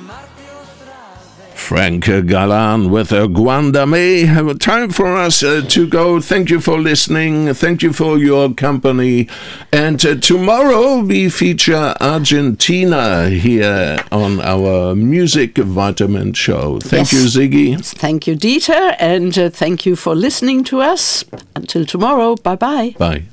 Frank Galan with Guandame. Time for us to go. Thank you for listening. Thank you for your company. And tomorrow we feature Argentina here on our Music Vitamin show. Thank you, Ziggy. Thank you, Dieter. And thank you for listening to us. Until tomorrow. Bye-bye. Bye.